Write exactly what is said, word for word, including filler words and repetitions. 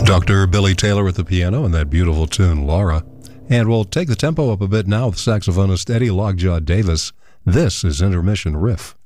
Doctor Billy Taylor with the piano and that beautiful tune, Laura. And we'll take the tempo up a bit now with saxophonist Eddie Lockjaw Davis. This is Intermission Riff.